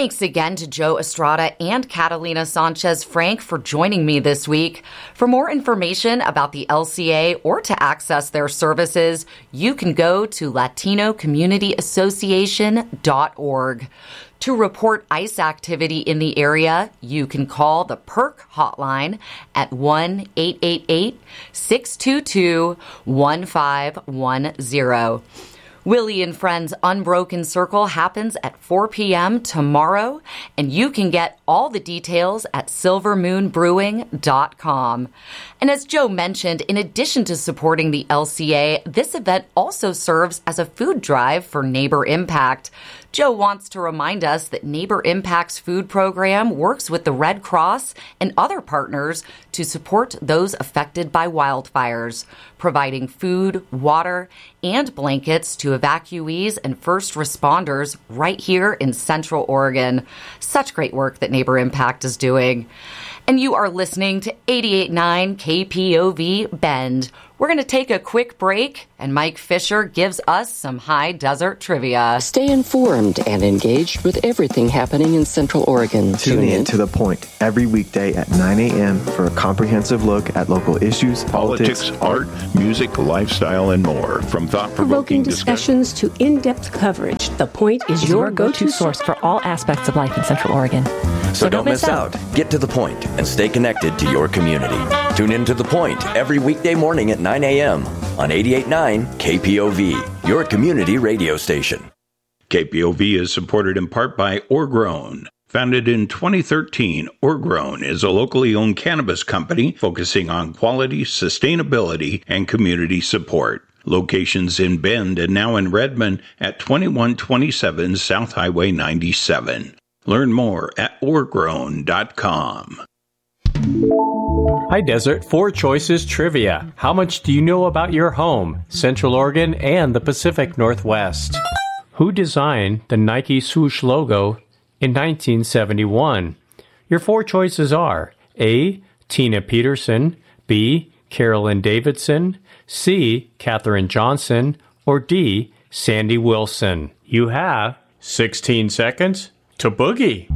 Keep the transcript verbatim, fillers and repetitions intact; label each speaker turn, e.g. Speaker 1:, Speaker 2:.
Speaker 1: Thanks again to Joe Estrada and Catalina Sanchez-Frank for joining me this week. For more information about the L C A or to access their services, you can go to latino community association dot org. To report ICE activity in the area, you can call the PERC hotline at one eight eight eight, six two two, one five one zero. Willie and Friends Unbroken Circle happens at four p.m. tomorrow, and you can get all the details at silver moon brewing dot com. And as Joe mentioned, in addition to supporting the L C A, this event also serves as a food drive for Neighbor Impact. Joe wants to remind us that Neighbor Impact's food program works with the Red Cross and other partners to support those affected by wildfires, providing food, water, and blankets to evacuees and first responders right here in Central Oregon. Such great work that Neighbor Impact is doing. And you are listening to eighty-eight point nine K P O V Bend. We're going to take a quick break, and Mike Fisher gives us some high desert trivia.
Speaker 2: Stay informed and engaged with everything happening in Central Oregon.
Speaker 3: Tune, Tune in, in to The Point every weekday at nine a.m. for a comprehensive look at local issues,
Speaker 4: politics, politics art, music, lifestyle, and more. From thought-provoking
Speaker 5: discussions to in-depth coverage, The Point is your go-to source for all aspects of life in Central Oregon.
Speaker 6: So, so don't, don't miss out. out. Get to The Point and stay connected to your community. Tune in to The Point every weekday morning at nine a.m. on eighty-eight point nine K P O V, your community radio station.
Speaker 4: K P O V is supported in part by Orgrown. Founded in twenty thirteen, Orgrown is a locally owned cannabis company focusing on quality, sustainability, and community support. Locations in Bend and now in Redmond at twenty-one twenty-seven South Highway ninety-seven. Learn more at orgrown dot com.
Speaker 7: Hi Desert, Four Choices Trivia. How much do you know about your home, Central Oregon, and the Pacific Northwest? Who designed the Nike swoosh logo in nineteen seventy-one? Your four choices are A. Tina Peterson, B. Carolyn Davidson, C. Katherine Johnson, or D. Sandy Wilson. You have sixteen seconds to boogie.